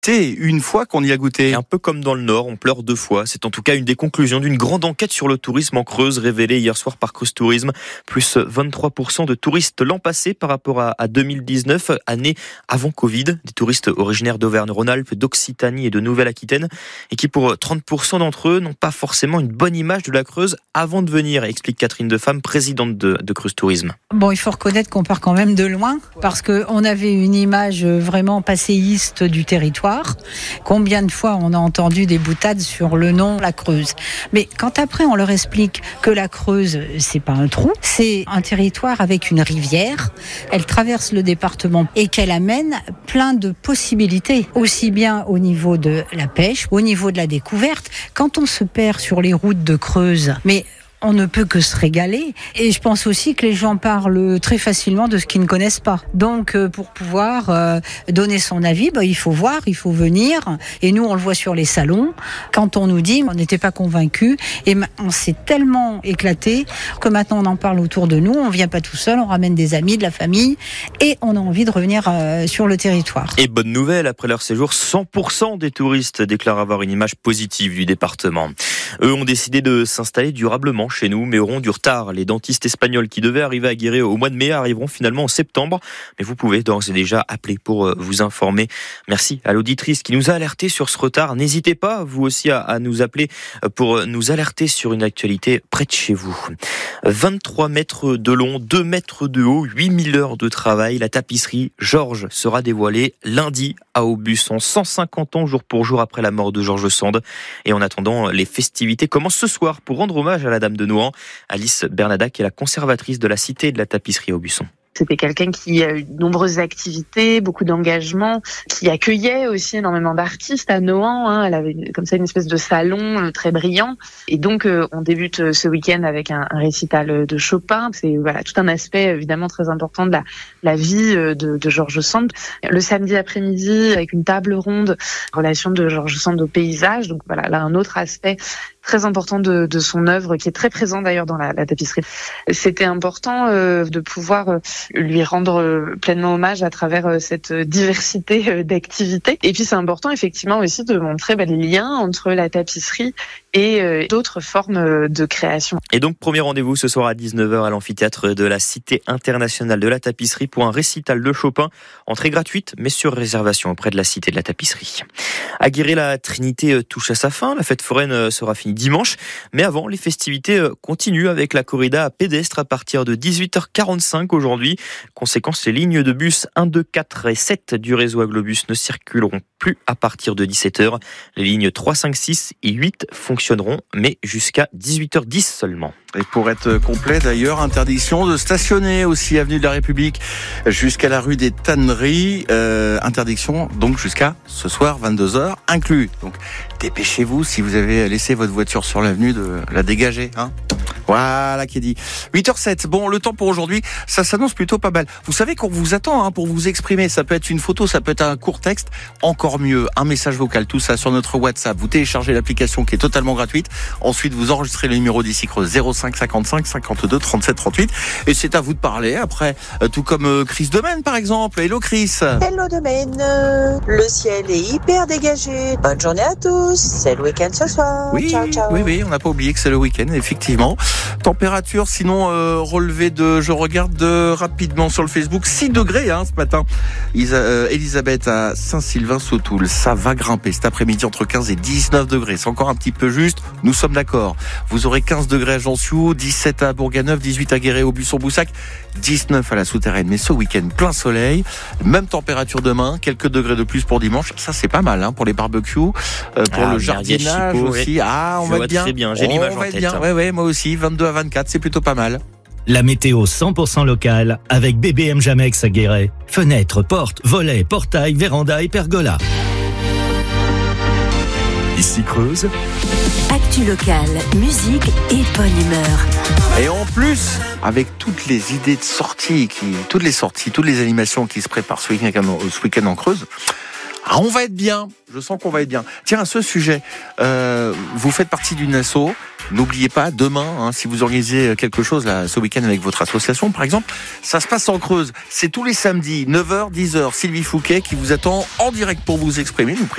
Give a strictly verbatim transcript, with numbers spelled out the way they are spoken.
une fois qu'on y a goûté. Et un peu comme dans le Nord, on pleure deux fois. C'est en tout cas une des conclusions d'une grande enquête sur le tourisme en Creuse révélée hier soir par Creuse Tourisme. Plus vingt-trois pour cent de touristes l'an passé par rapport à deux mille dix-neuf, année avant Covid. Des touristes originaires d'Auvergne-Rhône-Alpes, d'Occitanie et de Nouvelle-Aquitaine et qui pour trente pour cent d'entre eux n'ont pas forcément une bonne image de la Creuse avant de venir, explique Catherine Defam, présidente de, de Creuse Tourisme. Bon, il faut reconnaître qu'on part quand même de loin parce qu'on avait une image vraiment passéiste du territoire. Combien de fois on a entendu des boutades sur le nom la Creuse. Mais quand après on leur explique que la Creuse, c'est pas un trou, c'est un territoire avec une rivière, elle traverse le département et qu'elle amène plein de possibilités, aussi bien au niveau de la pêche, au niveau de la découverte. Quand on se perd sur les routes de Creuse, mais on ne peut que se régaler. Et je pense aussi que les gens parlent très facilement de ce qu'ils ne connaissent pas. Donc, pour pouvoir euh, donner son avis, bah, il faut voir, il faut venir. Et nous, on le voit sur les salons. Quand on nous dit, on n'était pas convaincus. Et on s'est tellement éclaté que maintenant, on en parle autour de nous. On vient pas tout seul, on ramène des amis, de la famille. Et on a envie de revenir euh, sur le territoire. Et bonne nouvelle, après leur séjour, cent pour cent des touristes déclarent avoir une image positive du département. Eux ont décidé de s'installer durablement chez nous, mais auront du retard. Les dentistes espagnols qui devaient arriver à Guéret au mois de mai arriveront finalement en septembre. Mais vous pouvez d'ores et déjà appeler pour vous informer. Merci à l'auditrice qui nous a alerté sur ce retard. N'hésitez pas, vous aussi, à, à nous appeler pour nous alerter sur une actualité près de chez vous. vingt-trois mètres de long, deux mètres de haut, huit mille heures de travail. La tapisserie Georges sera dévoilée lundi à Aubusson, cent cinquante ans jour pour jour après la mort de Georges Sand. Et en attendant, les festivités commencent ce soir pour rendre hommage à la Dame de Nohant. Alice Bernadac est la conservatrice de la cité de la tapisserie à Aubusson. C'était quelqu'un qui a eu de nombreuses activités, beaucoup d'engagement, qui accueillait aussi énormément d'artistes à Nohant. Hein. Elle avait comme ça une espèce de salon euh, très brillant. Et donc, euh, on débute euh, ce week-end avec un, un récital de Chopin. C'est voilà tout un aspect évidemment très important de la, la vie euh, de, de Georges Sand. Le samedi après-midi, avec une table ronde, relation de Georges Sand au paysage. Donc voilà, là un autre aspect très important de, de son œuvre, qui est très présent d'ailleurs dans la, la tapisserie. C'était important euh, de pouvoir euh, lui rendre euh, pleinement hommage à travers euh, cette diversité euh, d'activités. Et puis c'est important effectivement aussi de montrer bah, les liens entre la tapisserie et euh, d'autres formes euh, de création. Et donc premier rendez-vous ce soir à dix-neuf heures à l'amphithéâtre de la Cité internationale de la tapisserie pour un récital de Chopin. Entrée gratuite mais sur réservation auprès de la Cité de la tapisserie. À Guéret, la Trinité touche à sa fin. La fête foraine sera finie dimanche. Mais avant, les festivités continuent avec la corrida pédestre à partir de dix-huit heures quarante-cinq aujourd'hui. Conséquence, les lignes de bus un, deux, quatre et sept du réseau Aglobus ne circuleront plus à partir de dix-sept heures. Les lignes trois, cinq, six et huit fonctionneront, mais jusqu'à dix-huit heures dix seulement. Et pour être complet d'ailleurs, interdiction de stationner aussi avenue de la République jusqu'à la rue des Tanneries. Euh, interdiction donc jusqu'à ce soir vingt-deux heures inclus. Donc dépêchez-vous si vous avez laissé votre voiture sur l'avenue de la dégager. Hein. Voilà qui est dit. huit heures sept. Bon, le temps pour aujourd'hui, ça s'annonce plutôt pas mal. Vous savez qu'on vous attend hein, pour vous exprimer. Ça peut être une photo, ça peut être un court texte. Encore mieux, un message vocal. Tout ça sur notre WhatsApp. Vous téléchargez l'application qui est totalement gratuite. Ensuite, vous enregistrez le numéro d'ici Creuse zéro cinq cinquante-cinq cinquante-deux trente-sept trente-huit. Et c'est à vous de parler après. Tout comme Chris Demaine par exemple. Hello Chris. Hello Demaine. Le ciel est hyper dégagé. Bonne journée à tous. C'est le week-end ce soir. Oui, ciao, ciao. oui, oui. On n'a pas oublié que c'est le week-end, effectivement. Température, sinon euh, relevé de, je regarde de, rapidement sur le Facebook, six degrés hein, ce matin. Isa, euh, Elisabeth à Saint-Sylvain-Sautoul, ça va grimper cet après-midi entre quinze et dix-neuf degrés. C'est encore un petit peu juste, nous sommes d'accord. Vous aurez quinze degrés à Jansiou, dix-sept à Bourganeuf, dix-huit à Guéret, Aubusson-Boussac, dix-neuf à la Souterraine. Mais ce week-end, plein soleil, même température demain, quelques degrés de plus pour dimanche. Ça c'est pas mal hein, pour les barbecues, euh, pour ah, le jardinage Chipot, aussi. Oui. Ah, on Je va vois être bien. Très bien, j'ai on l'image va en être tête. bien. Ouais, ouais, moi aussi, vingt-deux à vingt-quatre, c'est plutôt pas mal. La météo cent pour cent locale avec B B M Jamex à Guéret. Fenêtres, portes, volets, portails, vérandas et pergolas. Ici Creuse. Actu locale, musique et bonne humeur. Et en plus, avec toutes les idées de sorties, qui, toutes les sorties, toutes les animations qui se préparent ce week-end, ce week-end en Creuse, Ah, on va être bien. Je sens qu'on va être bien. Tiens, à ce sujet, euh, vous faites partie d'une asso. N'oubliez pas, demain, hein, si vous organisez quelque chose là, ce week-end avec votre association, par exemple, ça se passe en Creuse. C'est tous les samedis, neuf heures, dix heures. Sylvie Fouquet qui vous attend en direct pour vous exprimer. Nous